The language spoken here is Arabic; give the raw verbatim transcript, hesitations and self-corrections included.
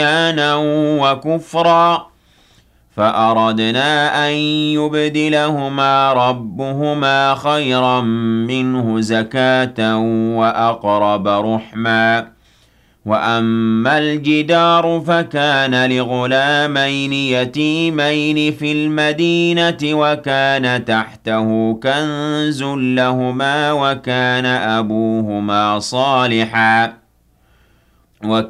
طغيانا وكفرا فأردنا أن يبدلهما ربهما خيرا منه زكاة وأقرب رحما وأما الجدار فكان لغلامين يتيمين في المدينة وكان تحته كنز لهما وكان أبوهما صالحا وكان